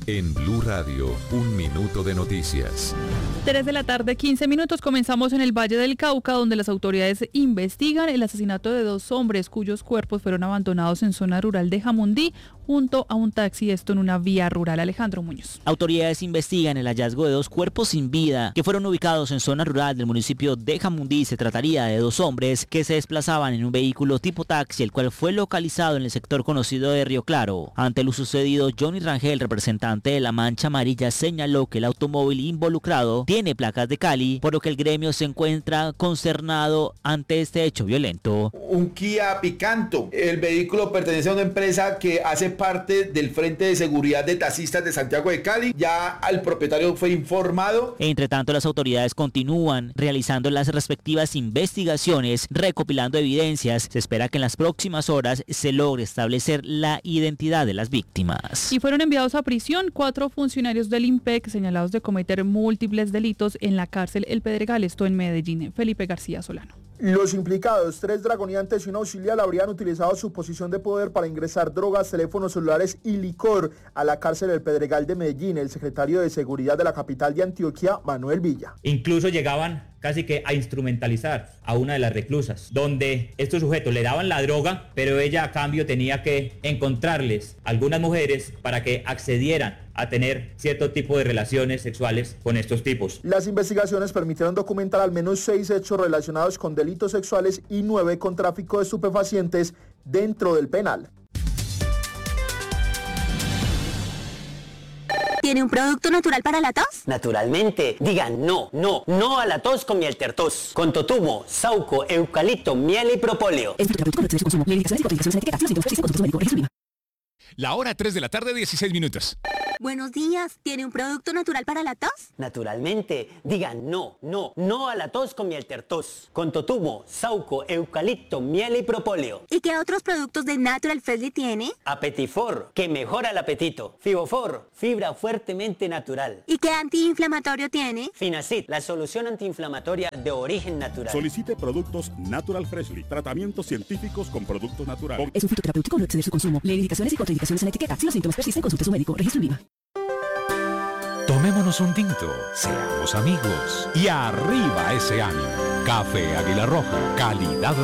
En Blue Radio, un minuto de noticias. 3 de la tarde, 15 minutos. Comenzamos en el Valle del Cauca, donde las autoridades investigan el asesinato de 2 hombres cuyos cuerpos fueron abandonados en zona rural de Jamundí junto a un taxi, esto en una vía rural. Alejandro Muñoz. Autoridades investigan el hallazgo de 2 cuerpos sin vida que fueron ubicados en zona rural del municipio de Jamundí. Se trataría de 2 hombres que se desplazaban en un vehículo tipo taxi, el cual fue localizado en el sector conocido de Río Claro. Ante lo sucedido, Johnny Rangel, representante de la Mancha Amarilla, señaló que el automóvil involucrado tiene placas de Cali, por lo que el gremio se encuentra consternado ante este hecho violento. Un Kia Picanto. El vehículo pertenece a una empresa que hace parte del Frente de Seguridad de Taxistas de Santiago de Cali. Ya el propietario fue informado. Entre tanto, las autoridades continúan realizando las respectivas investigaciones, recopilando evidencias. Se espera que en las próximas horas se logre establecer la identidad de las víctimas. Y fueron enviados a prisión 4 funcionarios del IMPEC señalados de cometer múltiples delitos en la cárcel El Pedregal, esto en Medellín. Felipe García Solano. Los implicados, 3 dragoniantes y un auxiliar, habrían utilizado su posición de poder para ingresar drogas, teléfonos celulares y licor a la cárcel El Pedregal de Medellín. El secretario de Seguridad de la capital de Antioquia, Manuel Villa. Incluso llegaban casi que a instrumentalizar a una de las reclusas, donde estos sujetos le daban la droga, pero ella a cambio tenía que encontrarles algunas mujeres para que accedieran a tener cierto tipo de relaciones sexuales con estos tipos. Las investigaciones permitieron documentar al menos 6 hechos relacionados con delitos sexuales y 9 con tráfico de estupefacientes dentro del penal. ¿Tiene un producto natural para la tos? Naturalmente. Digan no a la tos con miel tertos. Con totumo, sauco, eucalipto, miel y propóleo. La hora 3 de la tarde, 16 minutos. Buenos días. ¿Tiene un producto natural para la tos? Naturalmente. Digan no a la tos con miel tertos. Con totumo, sauco, eucalipto, miel y propóleo. ¿Y qué otros productos de Natural Freshly tiene? Apetifor, que mejora el apetito. Fibofor, fibra fuertemente natural. ¿Y qué antiinflamatorio tiene? Finacid, la solución antiinflamatoria de origen natural. Solicite productos Natural Freshly. Tratamientos científicos con productos naturales. Es un fitoterapéutico, no exceder su consumo. Lee indicaciones y contraindicaciones en la etiqueta. Si los síntomas persisten, consulte a su médico. Registro INVIMA. Tomémonos un tinto, seamos amigos y arriba ese ánimo. Café Águila Roja, calidad